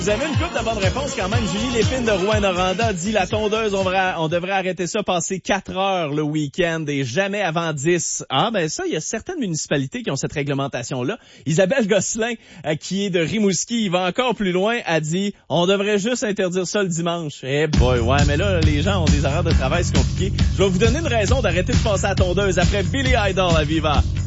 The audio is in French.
Vous avez une couple de bonnes réponses quand même. Julie Lépine de Rouyn-Noranda dit la tondeuse, on devrait arrêter ça, passer 4 heures le week-end et jamais avant 10. Ah ben ça, il y a certaines municipalités qui ont cette réglementation-là. Isabelle Gosselin, qui est de Rimouski, il va encore plus loin, a dit on devrait juste interdire ça le dimanche. Eh boy, ouais, mais là, les gens ont des horaires de travail, c'est compliqué. Je vais vous donner une raison d'arrêter de passer à la tondeuse après Billy Idol à Viva.